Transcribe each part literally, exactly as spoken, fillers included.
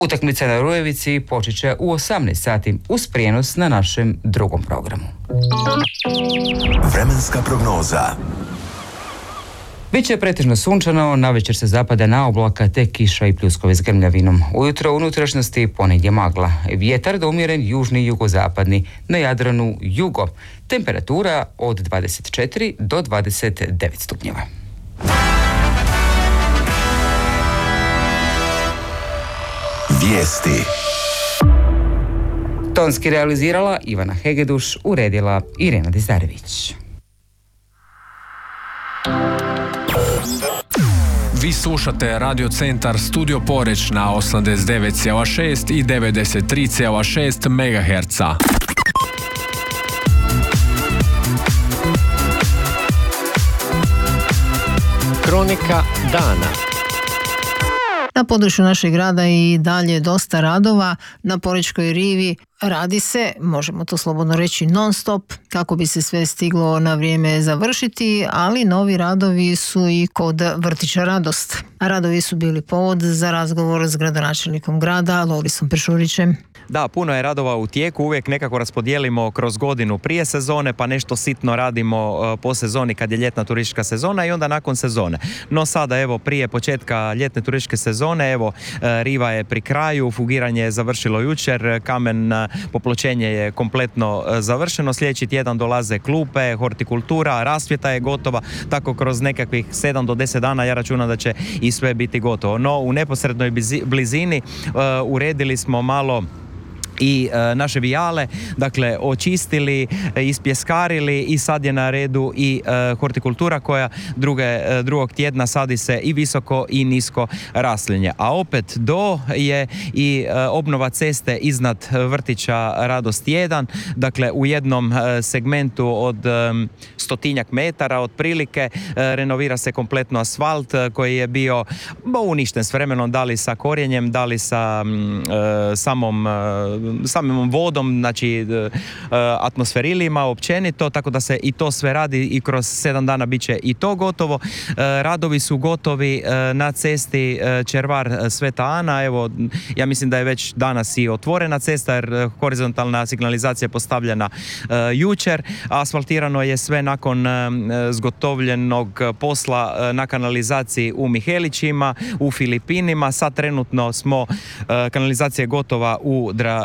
Utakmica na Rujevici počet će u osamnaest sati uz prijenos na našem drugom programu. Vremenska prognoza. Biće pretežno sunčano, navečer se zapada na oblaka te kiša i pljuskovi s grmljavinom. Ujutro u unutrašnjosti ponegdje magla. Vjetar da umjeren južni i jugozapadni, na Jadranu jugo. Temperatura od dvadeset četiri do dvadeset devet stupnjeva. Vijesti. Tonski realizirala Ivana Hegeduš, uredila Irena Dizarević. Vi slušate Radio Centar Studio Poreč na osamdeset devet zarez šest i devedeset tri zarez šest megaherca. Kronika dana. Na području našeg grada i dalje dosta radova. Na Porečkoj rivi radi se, možemo to slobodno reći, non stop, kako bi se sve stiglo na vrijeme završiti, ali novi radovi su i kod vrtića Radost. A radovi su bili povod za razgovor s gradonačelnikom grada, Lorisom Peršurićem. Da, puno je radova u tijeku, uvijek nekako raspodijelimo kroz godinu prije sezone, pa nešto sitno radimo po sezoni kad je ljetna turistička sezona i onda nakon sezone. No sada, evo, prije početka ljetne turističke sezone, evo, riva je pri kraju, fugiranje je završilo jučer, kamen popločenje je kompletno završeno, sljedeći tjedan dolaze klupe, hortikultura, rasvjeta je gotova, tako kroz nekakvih sedam do deset dana ja računam da će i sve biti gotovo. No, u neposrednoj blizini uh, uredili smo malo i e, naše vijale, dakle očistili, e, ispjeskarili i sad je na redu i e, hortikultura koja druge, e, drugog tjedna sadi se i visoko i nisko raslinje. A opet do je i e, obnova ceste iznad vrtića Radost jedan, dakle u jednom e, segmentu od e, stotinjak metara otprilike, e, renovira se kompletno asfalt e, koji je bio bo, uništen s vremenom, da li sa korijenjem, da li sa e, samom e, samim vodom, znači atmosferilima općenito, tako da se i to sve radi i kroz sedam dana bit će i to gotovo. Radovi su gotovi na cesti Červar Sveta Ana, evo, ja mislim da je već danas i otvorena cesta jer horizontalna signalizacija je postavljena jučer. Asfaltirano je sve nakon zgotovljenog posla na kanalizaciji u Mihelićima, u Filipinima. Sad trenutno smo, kanalizacija je gotova u Dra,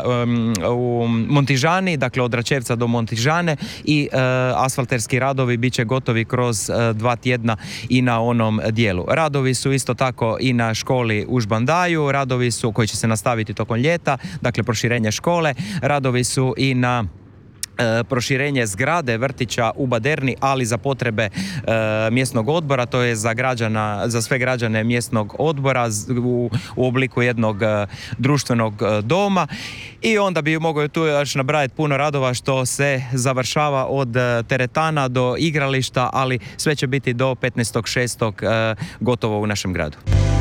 u Montižani, dakle od Dračevca do Montižane i e, asfalterski radovi bit će gotovi kroz e, dva tjedna i na onom dijelu. Radovi su isto tako i na školi u Žbandaju, radovi su koji će se nastaviti tokom ljeta, dakle proširenje škole, radovi su i na E, proširenje zgrade vrtića u Baderni, ali za potrebe e, mjesnog odbora, to je za građana, za sve građane mjesnog odbora u, u obliku jednog e, društvenog e, doma. I onda bi mogao tu još nabrajati puno radova što se završava od e, teretana do igrališta, ali sve će biti do petnaestog šestog e, gotovo u našem gradu.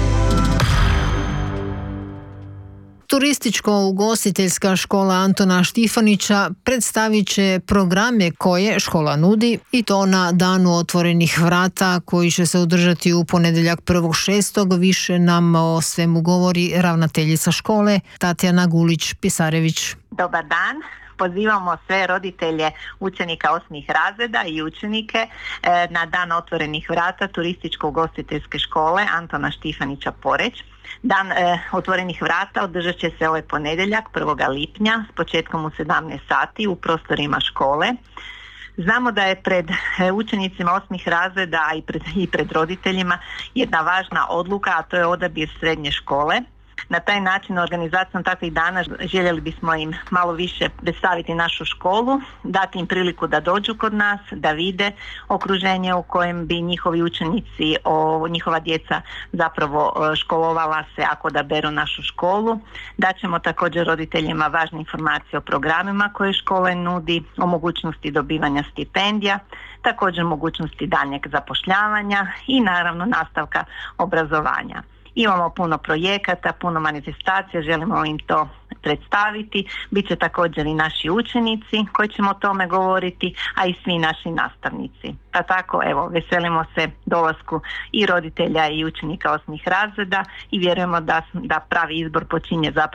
Turističko-ugostiteljska škola Antona Štifanića predstavit će programe koje škola nudi i to na danu otvorenih vrata koji će se održati u ponedjeljak prvog šestog. Više nam o svemu govori ravnateljica škole Tatjana Gulić-Pisarević. Dobar dan. Pozivamo sve roditelje učenika osmih razreda i učenike na dan otvorenih vrata Turističko-ugostiteljske škole Antona Štifanića Poreč. Dan e, otvorenih vrata održat će se ovaj ponedjeljak prvog lipnja s početkom u sedamnaest sati u prostorima škole. Znamo da je pred učenicima osmih razreda i pred, i pred roditeljima jedna važna odluka, a to je odabir srednje škole. Na taj način, organizacijom takvih dana, željeli bismo im malo više predstaviti našu školu, dati im priliku da dođu kod nas, da vide okruženje u kojem bi njihovi učenici, o, njihova djeca zapravo školovala se ako da beru našu školu. Daćemo također roditeljima važne informacije o programima koje škole nudi, o mogućnosti dobivanja stipendija, također mogućnosti daljnjeg zapošljavanja i naravno nastavka obrazovanja. Imamo puno projekata, puno manifestacija, želimo im to predstaviti. Biće također i naši učenici koji ćemo o tome govoriti, a i svi naši nastavnici. Pa tako, evo, veselimo se dolasku i roditelja i učenika osmih razreda i vjerujemo da, da pravi izbor počinje zapravo